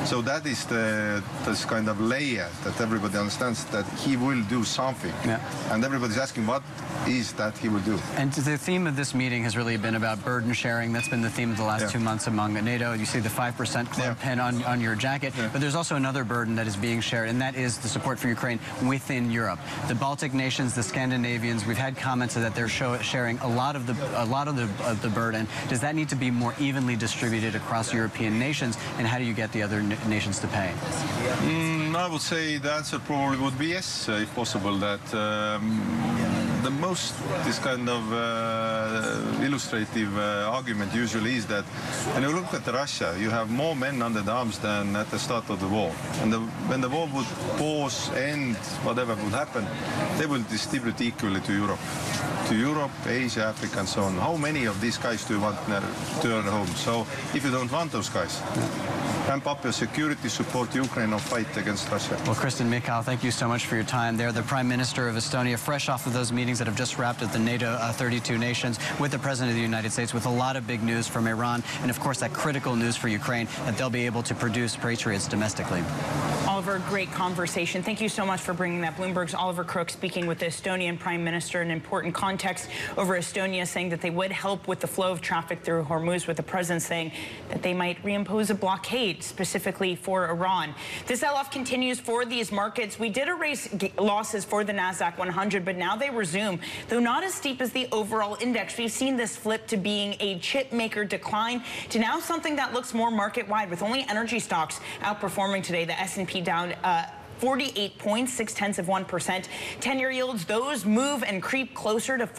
So that is this kind of layer that everybody understands that he will do something. And everybody's asking what is that he will do. And the theme of this meeting has really been about burden sharing. That's been the theme of the last 2 months among NATO. You see the 5% club pin on your jacket. But there's also another burden that is being shared, and that is the support for Ukraine within Europe. The Baltic nations, the Scandinavians, we've had comments that they're sharing a lot of the burden. Does that need to be more evenly distributed across European nations, and how do you get the other nations to pay? I would say the answer probably would be yes, if possible. That the most this kind of illustrative argument usually is that when you look at Russia, you have more men under the arms than at the start of the war. And when the war would pause, end, whatever would happen, they will distribute equally to Europe. To Europe, Asia, Africa, and so on. How many of these guys do you want to return home? So if you don't want those guys, ramp up your security, support Ukraine, or fight against Russia. Well, Kristen Michal, thank you so much for your time there. The Prime Minister of Estonia, fresh off of those meetings that have just wrapped at the NATO 32 nations with the President of the United States, with a lot of big news from Iran, and of course that critical news for Ukraine that they'll be able to produce Patriots domestically. Oliver, great conversation. Thank you so much for bringing that. Bloomberg's Oliver Crook speaking with the Estonian Prime Minister, an important context over Estonia, saying that they would help with the flow of traffic through Hormuz, with the president saying that they might reimpose a blockade specifically for Iran. The sell-off continues for these markets. We did erase losses for the Nasdaq 100, but now they resume, though not as steep as the overall index. We've seen this flip to being a chip maker decline to now something that looks more market-wide, with only energy stocks outperforming today. The S&P down 48 points, 0.6%. 10-year yields, those move and creep closer to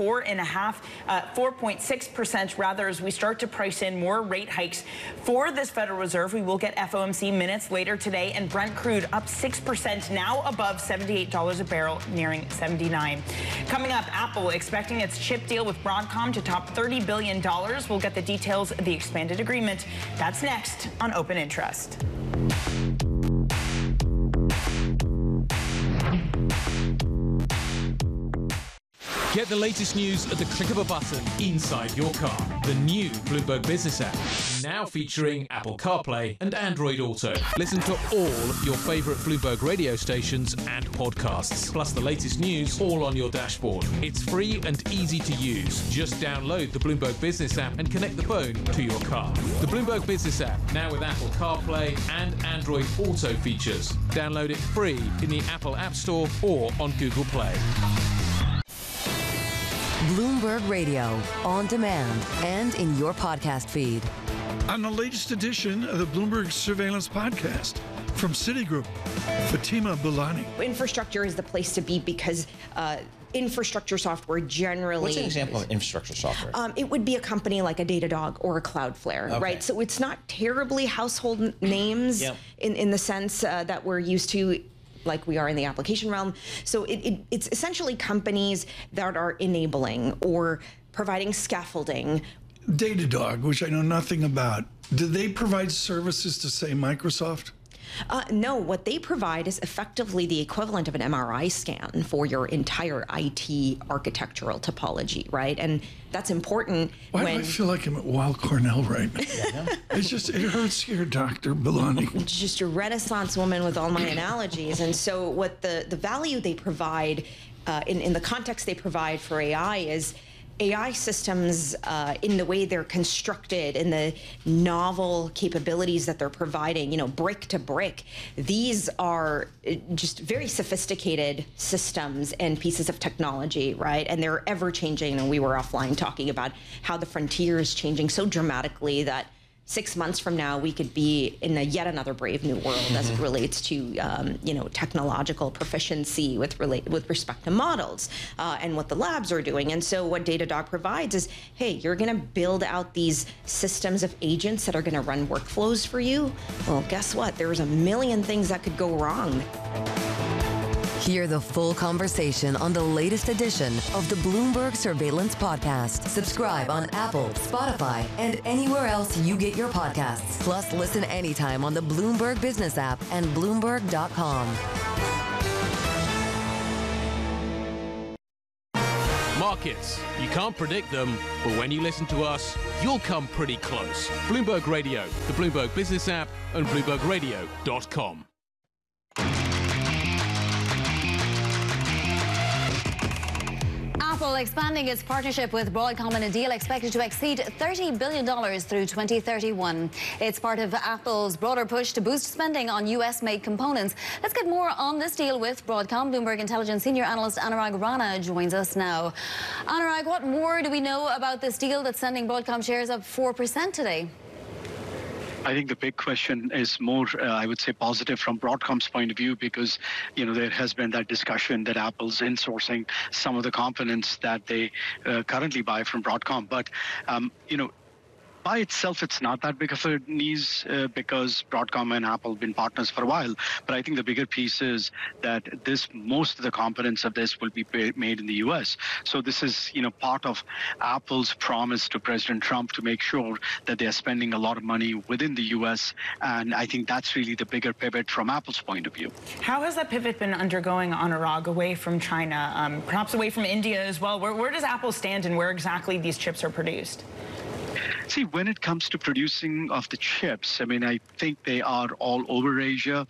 4.6% rather, as we start to price in more rate hikes for this Federal Reserve. We will get FOMC minutes later today, and Brent crude up 6%, now above $78 a barrel, nearing 79. Coming up, Apple expecting its chip deal with Broadcom to top $30 billion. We'll get the details of the expanded agreement. That's next on Open Interest. Get the latest news at the click of a button inside your car. The new Bloomberg Business app, now featuring Apple CarPlay and Android Auto. Listen to all your favorite Bloomberg radio stations and podcasts, plus the latest news all on your dashboard. It's free and easy to use. Just download the Bloomberg Business app and connect the phone to your car. The Bloomberg Business app, now with Apple CarPlay and Android Auto features. Download it free in the Apple App Store or on Google Play. Bloomberg Radio, on demand and in your podcast feed. On the latest edition of the Bloomberg Surveillance Podcast from Citigroup, Fatima Bilani. Infrastructure is the place to be because infrastructure software generally... What's an example of infrastructure software? It would be a company like a Datadog or a Cloudflare, right? So it's not terribly household names in the sense that we're used to, like we are in the application realm. So it's essentially companies that are enabling or providing scaffolding. Datadog, which I know nothing about, do they provide services to, say, Microsoft? No, what they provide is effectively the equivalent of an MRI scan for your entire IT architectural topology, right? And that's important. Why do I feel like I'm at Weill Cornell right now? It hurts here, Dr. Bilani. Just a Renaissance woman with all my analogies. And so what the value they provide in the context they provide for AI is AI systems in the way they're constructed and the novel capabilities that they're providing, brick to brick. These are just very sophisticated systems and pieces of technology, right? And they're ever changing. And we were offline talking about how the frontier is changing so dramatically that 6 months from now, we could be in yet another brave new world as it relates to, technological proficiency with respect to models and what the labs are doing. And so what Datadog provides is, hey, you're going to build out these systems of agents that are going to run workflows for you. Well, guess what? There's a million things that could go wrong. Hear the full conversation on the latest edition of the Bloomberg Surveillance Podcast. Subscribe on Apple, Spotify, and anywhere else you get your podcasts. Plus, listen anytime on the Bloomberg Business app and Bloomberg.com. Markets, you can't predict them, but when you listen to us, you'll come pretty close. Bloomberg Radio, the Bloomberg Business app, and BloombergRadio.com. Apple expanding its partnership with Broadcom in a deal expected to exceed $30 billion through 2031. It's part of Apple's broader push to boost spending on US-made components. Let's get more on this deal with Broadcom. Bloomberg Intelligence senior analyst Anurag Rana joins us now. Anurag, what more do we know about this deal that's sending Broadcom shares up 4% today? I think the big question is more, I would say, positive from Broadcom's point of view, because, there has been that discussion that Apple's insourcing some of the components that they currently buy from Broadcom. But, by itself, it's not that big of a news because Broadcom and Apple have been partners for a while. But I think the bigger piece is that most of the components of this will be made in the U.S. So this is, part of Apple's promise to President Trump to make sure that they're spending a lot of money within the U.S. And I think that's really the bigger pivot from Apple's point of view. How has that pivot been undergoing, Anurag, away from China, perhaps away from India as well? Where does Apple stand and where exactly these chips are produced? See, when it comes to producing of the chips, I think they are all over Asia.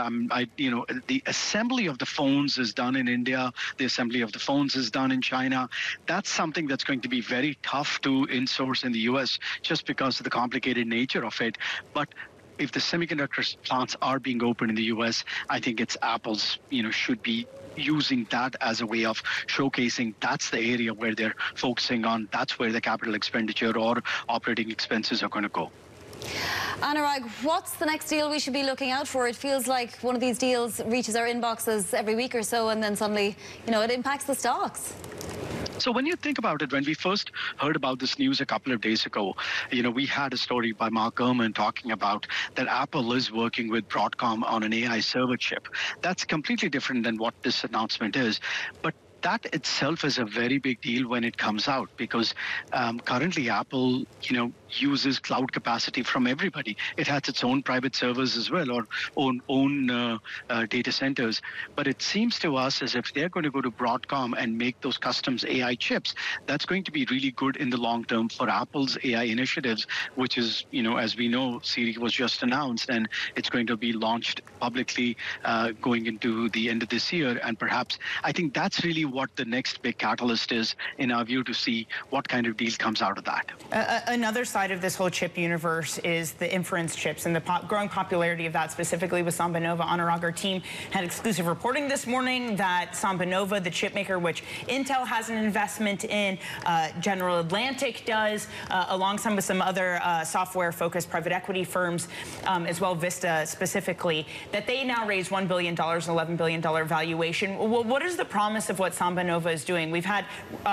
The assembly of the phones is done in India. The assembly of the phones is done in China. That's something that's going to be very tough to insource in the U.S. just because of the complicated nature of it. But if the semiconductor plants are being opened in the U.S., I think it's Apple's, should be using that as a way of showcasing that's the area where they're focusing on. That's where the capital expenditure or operating expenses are going to go. Anurag, what's the next deal we should be looking out for? It feels like one of these deals reaches our inboxes every week or so, and then suddenly, it impacts the stocks. So when you think about it, when we first heard about this news a couple of days ago, we had a story by Mark Gurman talking about that Apple is working with Broadcom on an AI server chip. That's completely different than what this announcement is. But that itself is a very big deal when it comes out, because currently Apple, uses cloud capacity from everybody. It has its own private servers as well, or own data centers. But it seems to us as if they're going to go to Broadcom and make those custom AI chips. That's going to be really good in the long term for Apple's AI initiatives, which is, as we know, Siri was just announced, and it's going to be launched publicly going into the end of this year. And perhaps I think that's really what the next big catalyst is, in our view, to see what kind of deal comes out of that. Another side of this whole chip universe is the inference chips and the growing popularity of that, specifically with SambaNova. Anurag, our team had exclusive reporting this morning that SambaNova, the chip maker, which Intel has an investment in, General Atlantic does, alongside with some other software-focused private equity firms, as well Vista specifically, that they now raise $1 billion, $11 billion valuation. What is the promise of what SambaNova is doing? We've had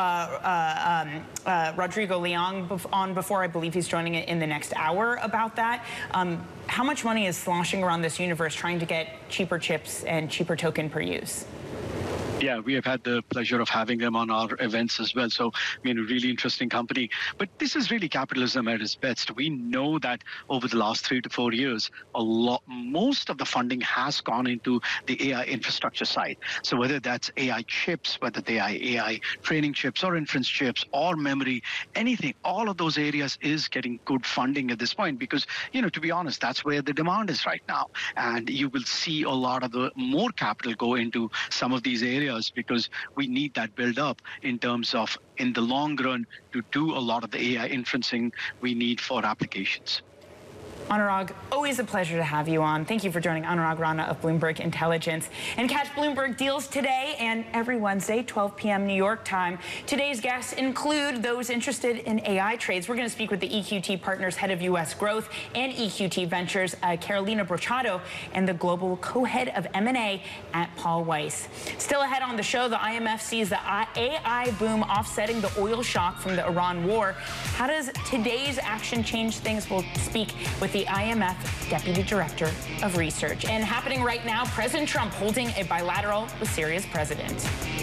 Rodrigo Leong on before. I believe he's joining it in the next hour about that. How much money is sloshing around this universe trying to get cheaper chips and cheaper token per use? Yeah, we have had the pleasure of having them on our events as well. So, a really interesting company. But this is really capitalism at its best. We know that over the last 3 to 4 years, most of the funding has gone into the AI infrastructure side. So whether that's AI chips, whether they are AI training chips or inference chips or memory, anything, all of those areas is getting good funding at this point because, to be honest, that's where the demand is right now. And you will see a lot of the more capital go into some of these areas because we need that build up in terms of, in the long run, to do a lot of the AI inferencing we need for applications. Anurag, always a pleasure to have you on. Thank you for joining Anurag Rana of Bloomberg Intelligence. And catch Bloomberg Deals today and every Wednesday, 12 p.m. New York time. Today's guests include those interested in AI trades. We're going to speak with the EQT Partners Head of U.S. Growth and EQT Ventures, Carolina Brochado, and the Global Co-Head of M&A at Paul Weiss. Still ahead on the show, the IMF sees the AI boom offsetting the oil shock from the Iran war. How does today's action change things? We'll speak with the IMF Deputy Director of Research. And happening right now, President Trump holding a bilateral with Syria's president.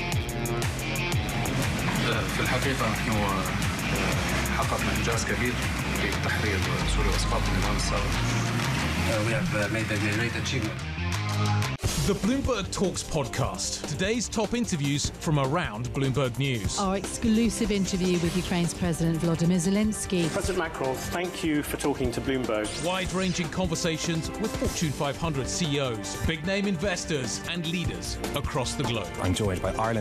في الحقيقة نحن حققنا إنجاز كبير في تحرير سوريا وإسقاط النظام السابق. We have made a great achievement. The Bloomberg Talks podcast. Today's top interviews from around Bloomberg News. Our exclusive interview with Ukraine's President Volodymyr Zelensky. President Macron, thank you for talking to Bloomberg. Wide-ranging conversations with Fortune 500 CEOs, big-name investors and leaders across the globe. I'm joined by Ireland